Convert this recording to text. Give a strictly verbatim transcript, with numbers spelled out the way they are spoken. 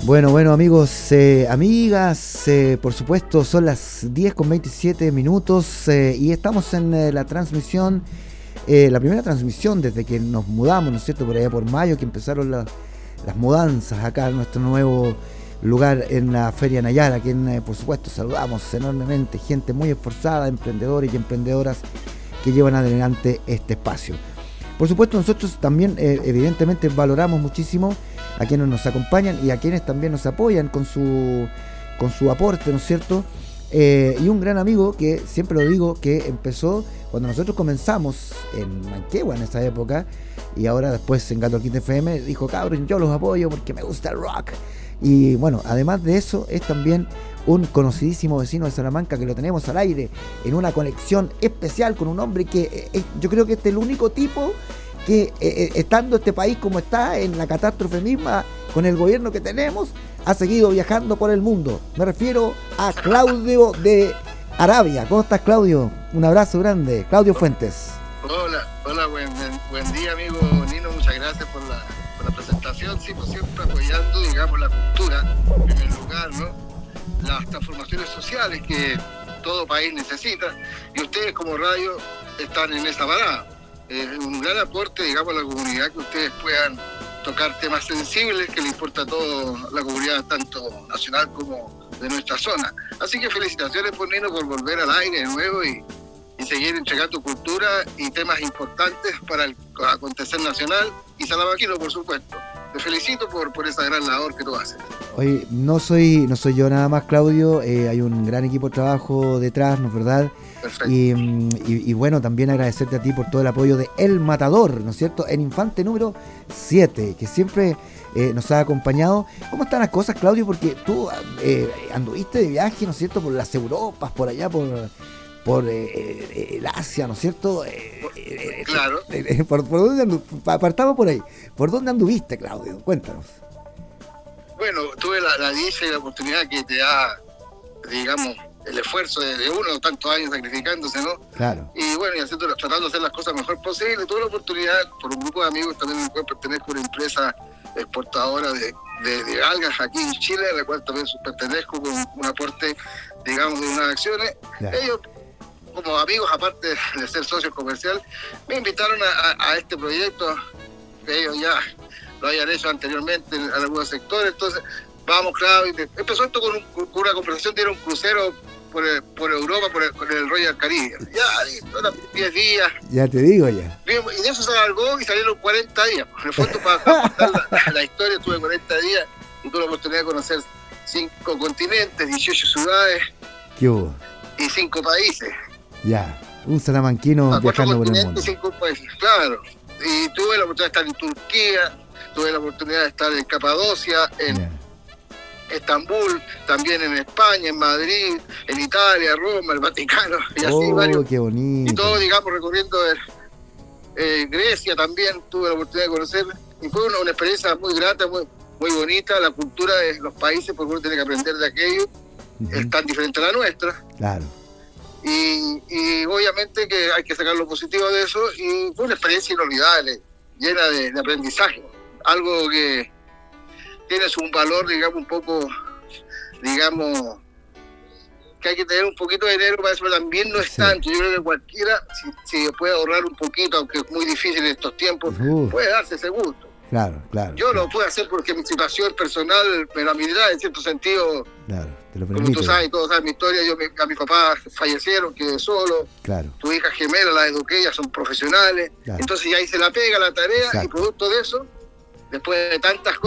Bueno, bueno amigos, eh, amigas, eh, por supuesto son las diez con veintisiete minutos eh, y estamos en eh, la transmisión, eh, la primera transmisión desde que nos mudamos, ¿no es cierto? Por allá por mayo que empezaron la, las mudanzas acá en nuestro nuevo lugar en la Feria Nayara, a quien eh, por supuesto saludamos enormemente, gente muy esforzada, emprendedores y emprendedoras que llevan adelante este espacio. Por supuesto nosotros también eh, evidentemente valoramos muchísimo a quienes nos acompañan y a quienes también nos apoyan con su con su aporte, ¿no es cierto? Eh, y un gran amigo que siempre lo digo, que empezó cuando nosotros comenzamos en Manquehue en esa época, y ahora después en Gato Quinta F M, dijo: cabrón, yo los apoyo porque me gusta el rock. Y bueno, además de eso, es también un conocidísimo vecino de Salamanca que lo tenemos al aire en una conexión especial con un hombre que eh, yo creo que este es el único tipo que eh, estando este país como está, en la catástrofe misma, con el gobierno que tenemos, ha seguido viajando por el mundo. Me refiero a Claudio de Arabia. ¿Cómo estás, Claudio? Un abrazo grande. Claudio Fuentes. Hola, hola, buen, buen día, amigo Nino. Muchas gracias por la, por la presentación. Sí, pues siempre apoyando, digamos, la cultura en el lugar, ¿no? Las transformaciones sociales que todo país necesita. Y ustedes como radio están en esa parada. Es eh, un gran aporte, digamos, a la comunidad, que ustedes puedan tocar temas sensibles que le importa a toda la comunidad, tanto nacional como de nuestra zona. Así que felicitaciones por Nino por volver al aire de nuevo y, y seguir entregando cultura y temas importantes para el acontecer nacional y salamaquino, por supuesto. Te felicito por, por esa gran labor que tú haces. Oye, no soy, no soy yo nada más, Claudio, eh, hay un gran equipo de trabajo detrás, ¿no es verdad? Perfecto. Y, y, y bueno, también agradecerte a ti por todo el apoyo de El Matador, ¿no es cierto? En Infante número siete, que siempre eh, nos ha acompañado. ¿Cómo están las cosas, Claudio? Porque tú eh, anduviste de viaje, ¿no es cierto? Por las Europas, por allá, por... por eh, eh, el Asia, ¿no es cierto? Eh, eh, claro. Eh, eh, por, ¿Por dónde andu, partamos por ahí? ¿Por dónde anduviste, Claudio? Cuéntanos. Bueno, tuve la, la dicha y la oportunidad que te da, digamos, el esfuerzo de, de uno, tantos años sacrificándose, ¿no? Claro. Y bueno, y haciendo, tratando de hacer las cosas mejor posible. Tuve la oportunidad, por un grupo de amigos, también me pertenezco a una empresa exportadora de, de, de algas aquí en Chile, a la cual también pertenezco con un aporte, digamos, de unas acciones. Claro. Ellos, como amigos, aparte de ser socios comercial, me invitaron a, a, a este proyecto, que ellos ya lo hayan hecho anteriormente en algunos sectores. Entonces, vamos, claro, y empezó esto con, un, con una conversación de ir a un crucero por, el, por Europa, por el, por el Royal Caribbean. Ya, diez días. Ya te digo ya. Y de eso se alargó y salieron cuarenta días. En el fondo, para contar la, la historia, tuve cuarenta días y tuve la oportunidad de conocer cinco continentes, dieciocho ciudades. ¿Qué hubo? Y cinco países. Ya, un salamanquino a viajando por el mundo. Cinco países, claro. Y tuve la oportunidad de estar en Turquía, tuve la oportunidad de estar en Capadocia, en yeah. Estambul, también en España, en Madrid, en Italia, Roma, el Vaticano, y así oh, varios. Qué bonito. Y todo, digamos, recorriendo el, eh, Grecia también tuve la oportunidad de conocer. Y fue una, una experiencia muy grata, muy, muy bonita. La cultura de los países, porque uno tiene que aprender de aquello, uh-huh. es tan diferente a la nuestra. Claro. Y, y obviamente que hay que sacar lo positivo de eso, y fue una experiencia inolvidable, llena de, de aprendizaje, algo que tiene su valor, digamos, un poco, digamos, que hay que tener un poquito de dinero para eso, pero también no es sí. tanto. Yo creo que cualquiera, si, si puede ahorrar un poquito, aunque es muy difícil en estos tiempos, uh. puede darse ese gusto. Claro, claro. Yo claro. lo puedo hacer porque mi situación personal, pero a mi edad, en cierto sentido, claro, te lo permite. Como tú sabes, todos saben mi historia, yo, a mis papás fallecieron, quedé solo. Claro. Tu hija gemela, la eduqué, ellas son profesionales. Claro. Entonces ya hice la pega, la tarea, exacto. Y producto de eso, después de tantas cosas,